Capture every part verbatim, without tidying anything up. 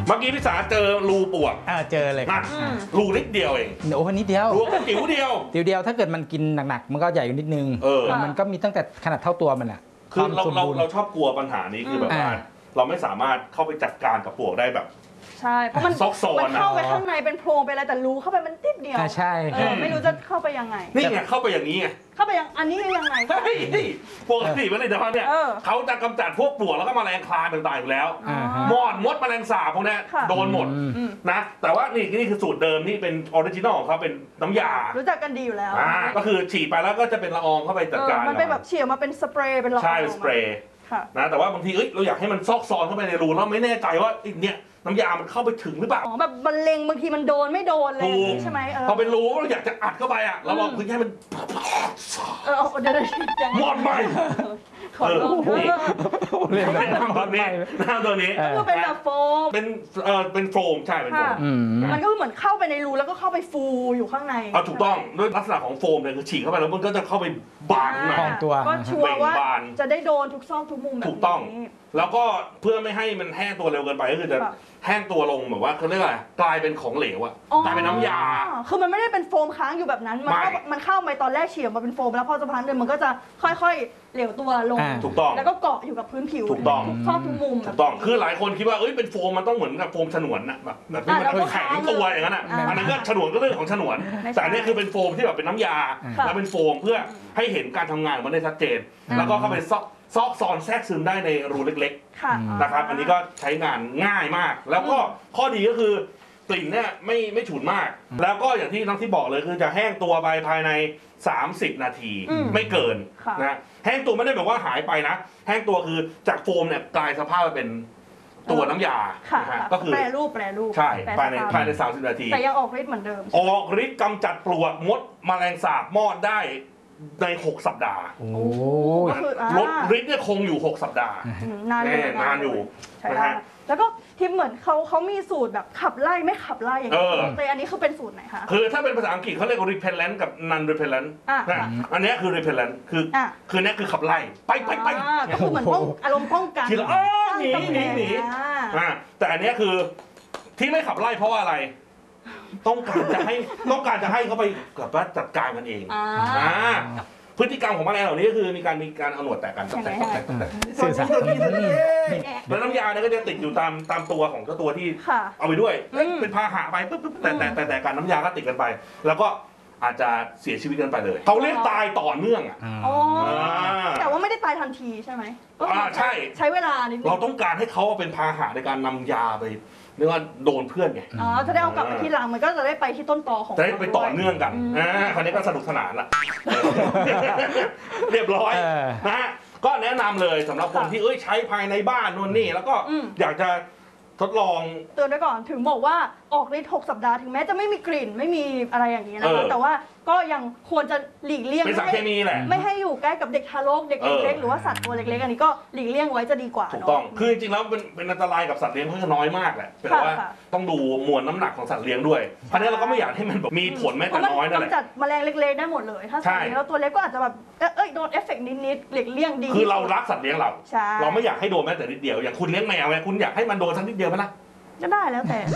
เมื่อกี้พี่สาเจอรูปวกอ่าเจอเลยครับรูนิดเดียวเองโอ้นิดเดียวรูก็จิ๋วเดียวจิ๋วเดียวถ้าเกิดมันกินหนักๆมันก็ใหญ่กว่านิดนึงเออมันก็มีตั้งแต่ขนาดเท่าตัวมันอ่ะคือเราเราเราชอบกลัวปัญหานี้คือแบบว่าเราไม่สามารถเข้าไปจัดการกับปวกได้แบบใช่เพราะมันซอกซอนมันเข้าไปข้างในเป็นโพรงไปอะไรแต่รูเข้าไปมันติดเดียวใช่ไม่รู้จะเข้าไปยังไงนี่ไงเข้าไปอย่างนี้ไงเข้าไปยังอันนี้ยังไงปกติมันในแต่ว่าเนี่ยเขาจะกำจัดพวกปลวกแล้วก็แมลงคลาต่างๆอยู่แล้วมอดมดแมลงสาบพวกนี้โดนหมดนะแต่ว่านี่นี่คือสูตรเดิมนี่เป็นออริจินอลของเขาเป็นน้ำยารู้จักกันดีอยู่แล้วก็คือฉีดไปแล้วก็จะเป็นละอองเข้าไปจัดการมันเป็นแบบเฉี่ยวมาเป็นสเปรย์เป็นละอองใช่สเปรย์นะแต่ว่าบางทีเอ้ยเราอยากให้มันซอกซอนเข้าไปในรูแล้วไม่แน่ใจว่าเนี่ยน้ำยามันเข้าไปถึงหรือเปล่าอ๋อแบบบรรเลงบางทีมันโดนไม่โดนเลยใช่ไหมพอเป็นรูเราอยากจะอัดเข้าไปอ่ะเราลองพื้นให้มันเออเดี๋ยวเดี๋ยวหมดไปขอลองเล่นแบบตัวนี้หน้าตัวนี้ก็เป็นแบบโฟมเป็นเออเป็นโฟมใช่เป็นโฟมมันก็เหมือนเข้าไปในรูแล้วก็เข้าไปฟูอยู่ข้างในอ๋อถูกต้องด้วยลักษณะของโฟมเนี่ยคือฉีดเข้าไปแล้วมันก็จะเข้าไปบานหน่อยตัวก็ชัวร์ว่าจะได้โดนทุกซอกทุกมุมแบบถูกต้องแล้วก็เพื่อไม่ให้มันแห้งตัวเร็วเกินไปก็คือจะแห้งตัวลงแบบว่าเขาเรียกอะไรกลายเป็นของเหลวอะกลายเป็นน้ำยาคือมันไม่ได้เป็นโฟมค้างอยู่แบบนั้นมันเข้ามันเข้าไปตอนแรกเฉียวมาเป็นโฟมแล้วพอจะพักเดินมันก็จะค่อยๆเหลวตัวลงถูกต้องแล้วก็เกาะอยู่กับพื้นผิวถูกต้องทุกซอกทุกมุมถูกต้องคือหลายคนคิดว่าเอ้ยเป็นโฟมมันต้องเหมือนกับโฟมฉนวนอะแบบแบบที่มันแข็งตัวอย่างนั้นอะอันนั้นก็ฉนวนก็เรื่องของฉนวนแต่อันนี้คือเป็นโฟมที่แบบเป็นน้ำยาแล้วเป็นโฟมเพื่อให้เห็นการทำงานมันได้ชัดเจนแล้วก็เข้าไปซอกซอกซอนแทรกซึมได้ในรูเล็กๆนะครับอันนี้ก็ใช้งานง่ายมากแล้วก็ข้อดีก็คือกลิ่นเนี่ยไม่ไม่ฉุนมากแล้วก็อย่างที่น้องที่บอกเลยคือจะแห้งตัวไปภายในสามสิบนาทีไม่เกินนะแห้งตัวไม่ได้แบบว่าหายไปนะแห้งตัวคือจากโฟมเนี่ยกลายสภาพไปเป็นตัวน้ำยาก็คือแปรรูปแปรรูปใช่ภายในภายในสามสิบนาทีแต่ยังออกฤทธิ์เหมือนเดิมออกฤทธิ์กำจัดปลวกมดแมลงสาบมอดได้ในหกสัปดาห์ลดฤทธิ์เนี่ยคงอยู่หกสัปดาห์นานอยู่นานอยู่นะฮะแล้วก็ที่เหมือนเขาเขามีสูตรแบบขับไล่ไม่ขับไล่อย่างเงี้ยแต่อันนี้คือเป็นสูตรไหนคะคือถ้าเป็นภาษาอังกฤษเขาเรียกว่า repellent กับ non repellent อันนี้คือ repellent คือคือนี้คือขับไล่ไปไปไปก็คือเหมือนป้องอารมณ์ป้องกันคืออ๋อหนีหนีหนีแต่อันนี้คือที่ไม่ขับไล่เพราะว่าอะไรต้องการจะให้ต้องการจะให้เขาไปกับว่าจัดการกันเองพฤติกรรมของแมลงเหล่านี้ก็คือมีการมีการเอาหนวดแตกกันแตกแตกแตกแตกสื่อสารแล้วน้ำยาเนี่ยก็จะติดอยู่ตามตามตัวของเจ้าตัวที่เอาไปด้วยเป็นพาหะไปปุ๊บปุ๊บแต่แต่แต่แต่การน้ำยาก็ติดกันไปแล้วก็อาจจะเสียชีวิตกันไปเลยเขาเรียกตายต่อเนื่องอ่ะแต่ว่าไม่ได้ตายทันทีใช่ไหมอ่าใช่ใช้เวลานิดนึงเราต้องการให้เขาเป็นพาหะในการนำยาไปเรียกว่าโดนเพื่อนไงอ๋อถ้าได้เอากลับไปที่รังมันก็จะได้ไปที่ต้นตอของจะได้ไปต่อเนื่องกันอ่าคราวนี้ก็สนุกสนานละเรียบร้อยนะฮะก็แนะนำเลยสำหรับคนที่เอ้ยใช้ภายในบ้านนู่นนี่แล้วก็อยากจะทดลองเตือนไว้ก่อนถึงบอกว่าออกฤทธิ์หกสัปดาห์ถึงแม้จะไม่มีกลิ่นไม่มีอะไรอย่างนี้นะคะแต่ว่าก็ยังควรจะหลีกเลี่ยงเป็นสารเคมีแหละไม่ให้อยู่ใกล้กับเด็กทารกเด็กเล็กหรือว่าสัตว์ตัวเล็กๆอันนี้ก็หลีกเลี่ยงไว้จะดีกว่าถูกต้องคือจริงๆแล้วเป็นเป็นอันตรายกับสัตว์เลี้ยงค่อนข้างน้อยมากแหละแต่ว่าต้องดูมวลน้ำหนักของสัตว์เลี้ยงด้วยเพราะนั้นเราก็ไม่อยากให้มันมีผลแม้แต่น้อยนั่นแหละจัดแมลงเล็กๆได้หมดเลยถ้าสัตว์เลี้ยงแล้วตัวเล็กก็อาจจะแบบเอ้ยโดนเอฟเฟกต์นิดๆหลีกเลี่ยงดีคือเรารักสัตว์เลี้ยงเราเราไม่อยากให้โดนแม้แต่นิดเดียวอย่างคุณเลี้ยงแมวไงคุณอยากให้มันโดนสักนิดเดียวไหมล่ะก็ได้แล้วแต่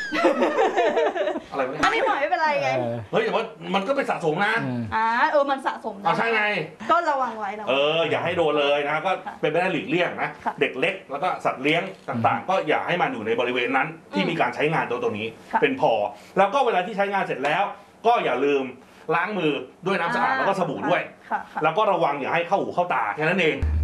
อะไรไม่อันนี้หน่อยไม่เป็นไรไงเฮ้ยแต่ว่ามันก็ไปสะสมนะอ่าเออมันสะสมนะใช่ไงก็ระวังไว้นะเอออย่าให้โดนเลยนะก็เป็นไปได้หลีกเลี่ยงนะเด็กเล็กแล้วก็สัตว์เลี้ยงต่างๆก็อย่าให้มันอยู่ในบริเวณนั้นที่มีการใช้งานตัวตัวนี้เป็นพอแล้วก็เวลาที่ใช้งานเสร็จแล้วก็อย่าลืมล้างมือด้วยน้ำสะอาดแล้วก็สบู่ด้วยแล้วก็ระวังอย่าให้เข้าหูเข้าตาแค่นั้นเอง